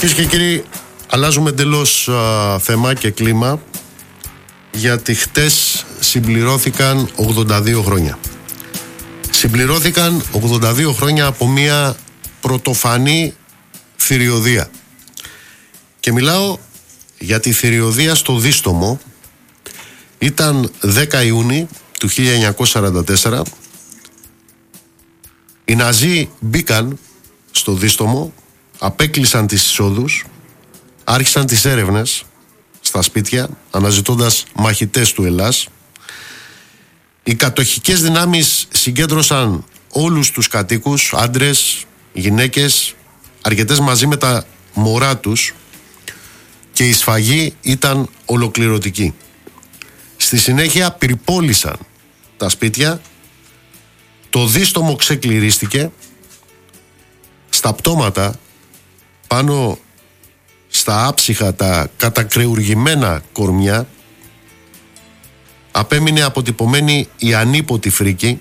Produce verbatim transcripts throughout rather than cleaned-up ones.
Κυρίες και κύριοι, αλλάζουμε εντελώς α, θέμα και κλίμα, γιατί χτες συμπληρώθηκαν ογδόντα δύο χρόνια. Συμπληρώθηκαν ογδόντα δύο χρόνια από μια πρωτοφανή θηριωδία. Και μιλάω για τη θηριωδία στο Δίστομο. Ήταν δέκα Ιουνίου του χίλια εννιακόσια σαράντα τέσσερα. Οι Ναζί μπήκαν στο Δίστομο, απέκλεισαν τις εισόδους, άρχισαν τις έρευνες στα σπίτια, αναζητώντας μαχητές του Ελλάς. Οι κατοχικές δυνάμεις συγκέντρωσαν όλους τους κατοίκους, άντρες, γυναίκες, αρκετές μαζί με τα μωρά τους, και η σφαγή ήταν ολοκληρωτική. Στη συνέχεια πυρπόλησαν τα σπίτια, το Δίστομο ξεκληρίστηκε, στα πτώματα, πάνω στα άψυχα τα κατακρεουργημένα κορμιά, απέμεινε αποτυπωμένη η ανίποτη φρίκη.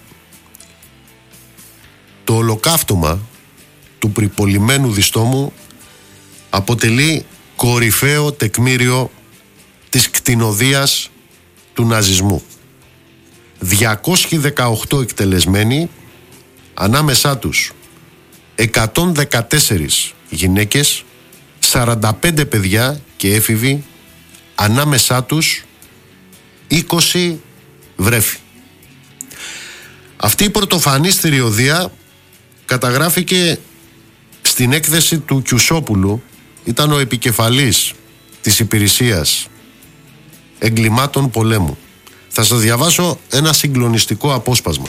Το ολοκαύτωμα του πυρπολημένου Διστόμου αποτελεί κορυφαίο τεκμήριο της κτηνοδείας του ναζισμού. διακόσιοι δεκαοκτώ εκτελεσμένοι, ανάμεσά τους εκατόν δεκατέσσερις γυναίκες, σαράντα πέντε παιδιά και έφηβοι, ανάμεσά τους είκοσι βρέφη. Αυτή η πρωτοφανής θηριωδία καταγράφηκε στην έκθεση του Κιουσόπουλου. Ήταν ο επικεφαλής της υπηρεσίας εγκλημάτων πολέμου. Θα σας διαβάσω ένα συγκλονιστικό απόσπασμα.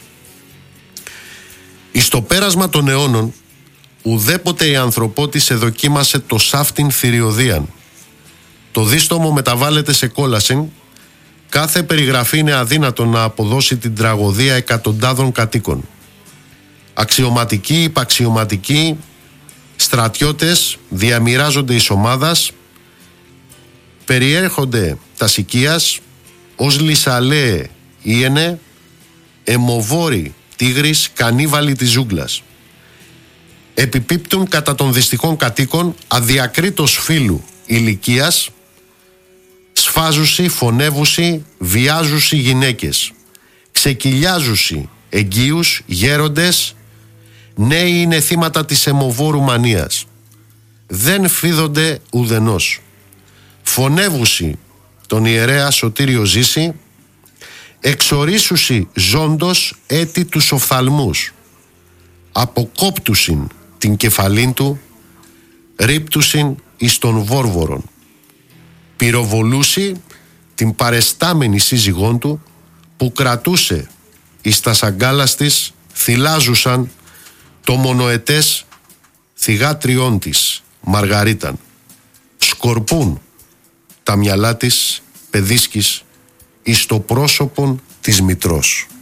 «Εις το πέρασμα των αιώνων, ουδέποτε η ανθρωπότης εδοκίμασε το σάφτην θηριωδίαν. Το Δίστομο μεταβάλλεται σε κόλασιν. Κάθε περιγραφή είναι αδύνατο να αποδώσει την τραγωδία εκατοντάδων κατοίκων. Αξιωματικοί, υπαξιωματικοί, στρατιώτες διαμοιράζονται εις ομάδας, περιέρχονται τα σικίας, ως λυσαλέε ήενε, αιμοβόροι τίγρης, κανίβαλοι της ζούγκλας. Επιπίπτουν κατά των δυστυχών κατοίκων αδιακρίτως φύλου ηλικίας, σφάζουσι, φωνεύουσι, βιάζουσι γυναίκες, ξεκυλιάζουσι εγγύους, γέροντες, νέοι είναι θύματα της αιμοβόρου μανίας. Δεν φίδονται ουδενός. Φωνεύουσι τον ιερέα Σωτήριο Ζήση, εξορίσουσι ζώντος έτη τους οφθαλμούς, αποκόπτουσιν την κεφαλήν του, ρίπτουσιν εις των βόρβορων, πυροβολούσι την παρεστάμενη σύζυγόν του, που κρατούσε εις τα σαγκάλας της, θυλάζουσαν το μονοετές θυγάτριόν της Μαργαρίταν. Σκορπούν τα μυαλά της παιδίσκης εις το πρόσωπον της μητρός».